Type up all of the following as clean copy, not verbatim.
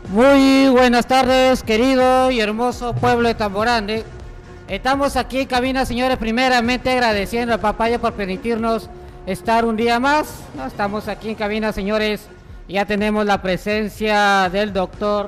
Muy buenas tardes, querido y hermoso pueblo de Tamborande. Estamos aquí en cabina, señores, primeramente agradeciendo a Papaya por permitirnos estar un día más, ¿no? Estamos aquí en cabina, señores, ya tenemos la presencia del doctor,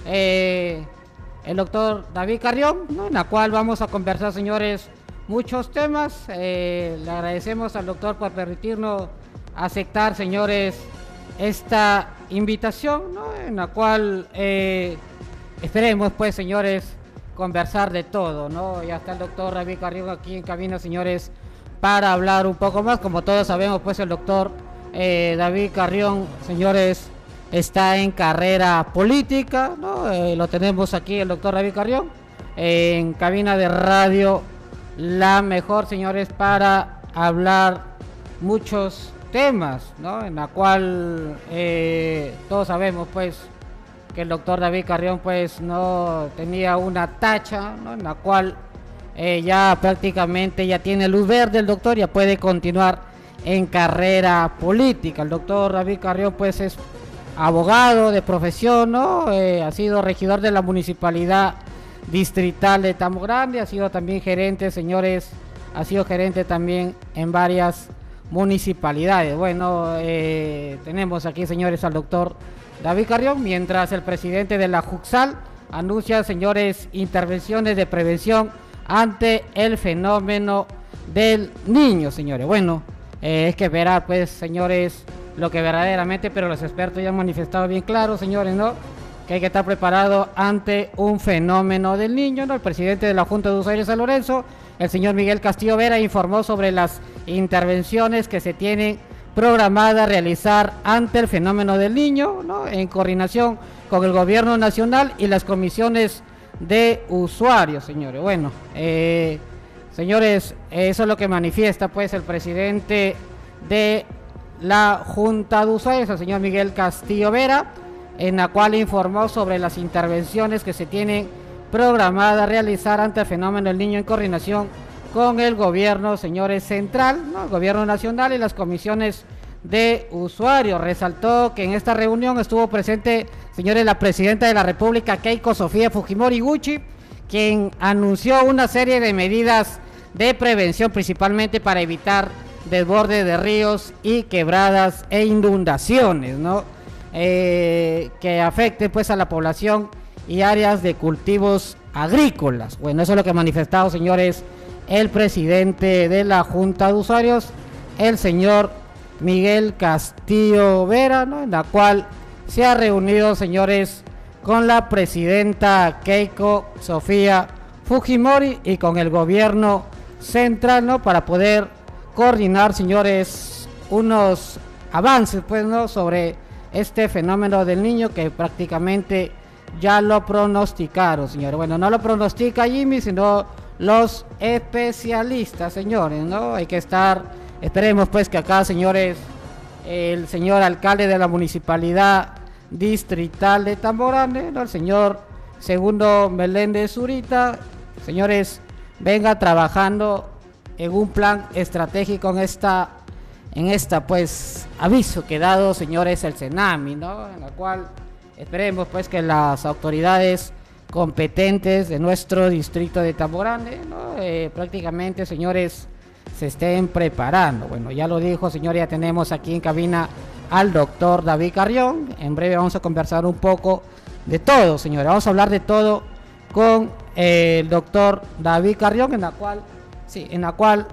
el doctor David Carrión, ¿no? En la cual vamos a conversar, señores, muchos temas. Le agradecemos al doctor por permitirnos aceptar, señores, esta invitación, ¿no? En la cual esperemos, pues, señores, conversar de todo, ¿no? Ya está el doctor David Carrión aquí en cabina, señores, para hablar un poco más. Como todos sabemos, pues el doctor David Carrión, señores, está en carrera política, ¿no? Lo tenemos aquí, el doctor David Carrión, en cabina de radio La Mejor, señores, para hablar muchos temas, ¿no? En la cual todos sabemos, pues, que el doctor David Carrión, pues, no tenía una tacha, ¿no? En la cual ya prácticamente ya tiene luz verde el doctor, ya puede continuar en carrera política. El doctor David Carrión, pues, es abogado de profesión, ¿no? Ha sido regidor de la municipalidad distrital de Tamborande, ha sido también gerente, señores, ha sido gerente también en varias municipalidades. Bueno, tenemos aquí, señores, al doctor David Carrión, mientras el presidente de la Juxal anuncia, señores, intervenciones de prevención ante el fenómeno del niño, señores. Bueno, es que verá, pues, señores, lo que verdaderamente, pero los expertos ya han manifestado bien claro, señores, ¿no? Que hay que estar preparado ante un fenómeno del niño, ¿no? El presidente de la Junta de Usuarios de San Lorenzo, el señor Miguel Castillo Vera, informó sobre las intervenciones que se tienen programadas realizar ante el fenómeno del niño, ¿no? En coordinación con el gobierno nacional y las comisiones de usuarios, señores. Bueno, señores, eso es lo que manifiesta, pues, el presidente de la Junta de Usuarios, el señor Miguel Castillo Vera, en la cual informó sobre las intervenciones que se tienen programadas realizar ante el fenómeno del niño en coordinación con el gobierno, señores, central, ¿no? El gobierno nacional y las comisiones de usuarios. Resaltó que en esta reunión estuvo presente, señores, la presidenta de la República, Keiko Sofía Fujimori Gucci, quien anunció una serie de medidas de prevención, principalmente para evitar desbordes de ríos y quebradas e inundaciones, ¿no? Que afecten, pues, a la población y áreas de cultivos agrícolas. Bueno, eso es lo que ha manifestado, señores, el presidente de la Junta de Usuarios, el señor Miguel Castillo Vera, ¿no? En la cual se ha reunido, señores, con la presidenta Keiko Sofía Fujimori y con el gobierno central, ¿no? Para poder coordinar, señores, unos avances, pues, ¿no? Sobre este fenómeno del niño que prácticamente ya lo pronosticaron, señores. Bueno, no lo pronostica Jimmy, sino los especialistas, señores, ¿no? Hay que estar, esperemos, pues, que acá, señores, el señor alcalde de la municipalidad distrital de Tamborande, ¿no? El señor Segundo Meléndez Zurita, señores, venga trabajando en un plan estratégico en esta, pues, aviso que dado, señores, el Senami, ¿no? En la cual esperemos, pues, que las autoridades competentes de nuestro distrito de Tamborande, ¿no? Prácticamente, señores, se estén preparando. Bueno, ya lo dijo, señores, ya tenemos aquí en cabina al doctor David Carrión. En breve vamos a conversar un poco de todo, señores. Vamos a hablar de todo con el doctor David Carrión, en la cual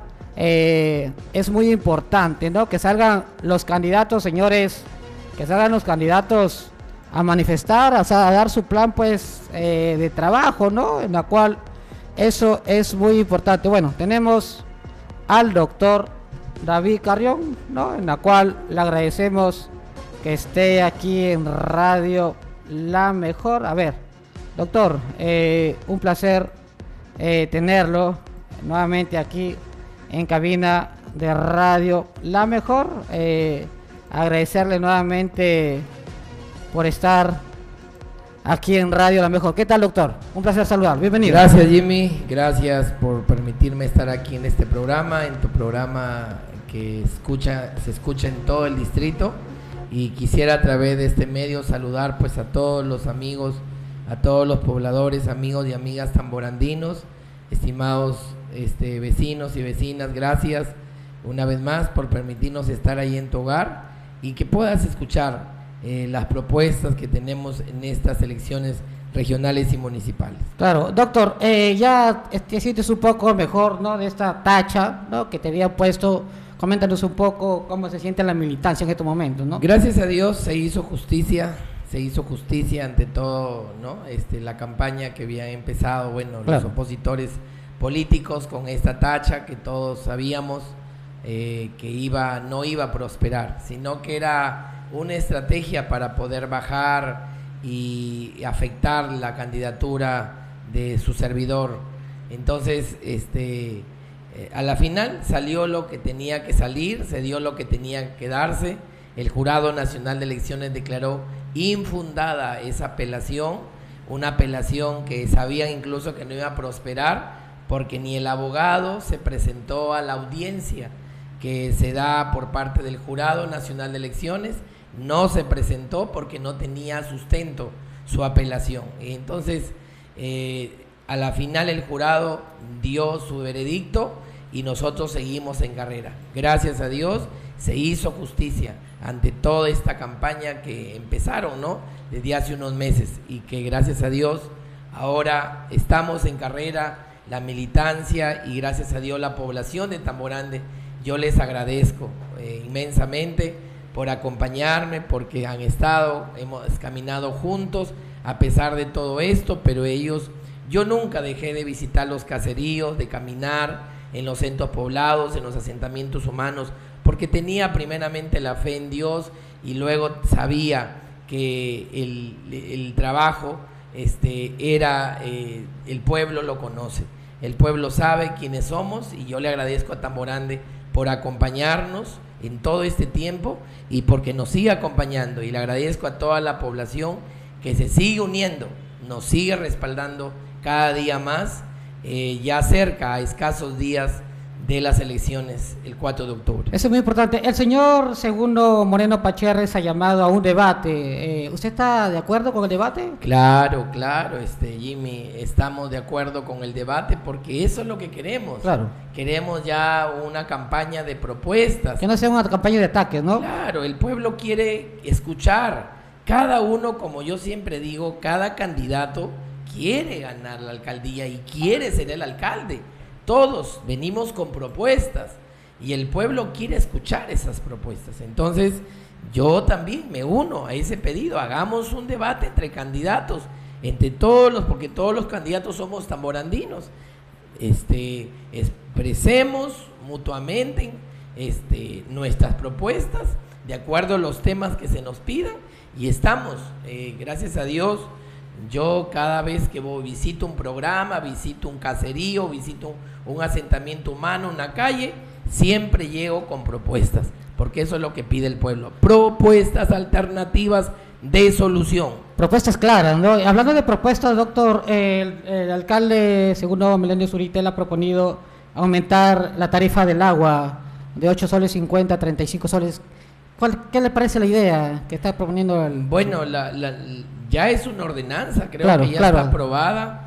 es muy importante, ¿no? Que salgan los candidatos, señores, que salgan los candidatos a manifestar, a dar su plan, pues, de trabajo, ¿no? En la cual eso es muy importante. Bueno, tenemos al doctor David Carrión, ¿no? En la cual le agradecemos que esté aquí en Radio La Mejor. A ver, doctor, un placer tenerlo nuevamente aquí en cabina de Radio La Mejor. Agradecerle nuevamente por estar aquí en Radio La Mejor. ¿Qué tal, doctor? Un placer saludar, bienvenido. Gracias, Jimmy, gracias por permitirme estar aquí en este programa, en tu programa que se escucha en todo el distrito. y quisiera a través de este medio saludar pues a todos los amigos, a todos los pobladores, amigos y amigas tamborandinos, estimados vecinos y vecinas, gracias una vez más por permitirnos estar ahí en tu hogar y que puedas escuchar las propuestas que tenemos en estas elecciones regionales y municipales. Claro, doctor, ya te sientes un poco mejor, ¿no?, de esta tacha, ¿no?, que te había puesto. Coméntanos un poco cómo se siente la militancia en estos momentos, ¿no? Gracias a Dios se hizo justicia ante todo, ¿no? La campaña que había empezado, bueno, claro, los opositores políticos con esta tacha que todos sabíamos que no iba a prosperar, sino que era una estrategia para poder bajar y afectar la candidatura de su servidor. Entonces, a la final salió lo que tenía que salir, se dio lo que tenía que darse. El Jurado Nacional de Elecciones declaró infundada esa apelación, una apelación que sabían incluso que no iba a prosperar, porque ni el abogado se presentó a la audiencia que se da por parte del Jurado Nacional de Elecciones, no se presentó porque no tenía sustento su apelación. Entonces, a la final el jurado dio su veredicto y nosotros seguimos en carrera. Gracias a Dios se hizo justicia ante toda esta campaña que empezaron, ¿no?, desde hace unos meses, y que gracias a Dios ahora estamos en carrera, la militancia y gracias a Dios la población de Tamborande. Yo les agradezco inmensamente por acompañarme, porque hemos caminado juntos a pesar de todo esto, pero yo nunca dejé de visitar los caseríos, de caminar en los centros poblados, en los asentamientos humanos, porque tenía primeramente la fe en Dios y luego sabía que el trabajo el pueblo lo conoce, el pueblo sabe quiénes somos, y yo le agradezco a Tamborande por acompañarnos en todo este tiempo y porque nos sigue acompañando, y le agradezco a toda la población que se sigue uniendo, nos sigue respaldando cada día más, ya cerca, a escasos días de las elecciones el 4 de octubre. Eso es muy importante. El señor Segundo Moreno Pacherres ha llamado a un debate. ¿Usted está de acuerdo con el debate? Claro, Jimmy, estamos de acuerdo con el debate porque eso es lo que queremos. Claro. Queremos ya una campaña de propuestas. Que no sea una campaña de ataques, ¿no? Claro, el pueblo quiere escuchar. Cada uno, como yo siempre digo, cada candidato quiere ganar la alcaldía y quiere ser el alcalde. Todos venimos con propuestas y el pueblo quiere escuchar esas propuestas. Entonces, yo también me uno a ese pedido. Hagamos un debate entre candidatos, entre todos porque todos los candidatos somos tamborandinos. Expresemos mutuamente nuestras propuestas de acuerdo a los temas que se nos pidan y estamos, gracias a Dios. Yo cada vez que visito un programa, visito un caserío, visito un asentamiento humano, una calle, siempre llego con propuestas, porque eso es lo que pide el pueblo, propuestas alternativas de solución. Propuestas claras, ¿no? Hablando de propuestas, doctor, el alcalde Segundo Meléndez Zuritel ha proponido aumentar la tarifa del agua de 8 soles 50 a 35 soles. ¿Qué le parece la idea que está proponiendo el...? Bueno, ya es una ordenanza, creo que ya está aprobada.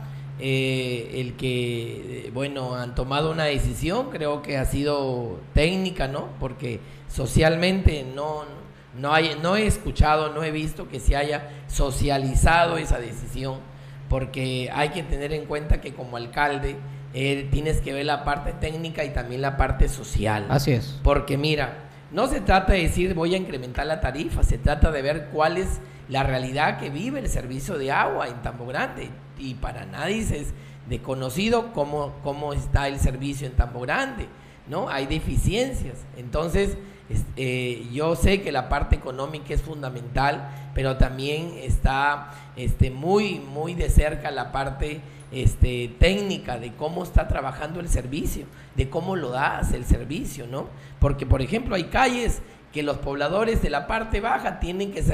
Han tomado una decisión, creo que ha sido técnica, ¿no? Porque socialmente no he escuchado, no he visto que se haya socializado esa decisión, porque hay que tener en cuenta que como alcalde tienes que ver la parte técnica y también la parte social. Así es. Porque mira, no se trata de decir voy a incrementar la tarifa, se trata de ver cuál es la realidad que vive el servicio de agua en Tambogrande, y para nadie es desconocido cómo está el servicio en Tambogrande, ¿no? Hay deficiencias. Entonces, yo sé que la parte económica es fundamental, pero también está muy, muy de cerca la parte técnica de cómo está trabajando el servicio, de cómo lo das el servicio, ¿no? Porque, por ejemplo, hay calles que los pobladores de la parte baja tienen que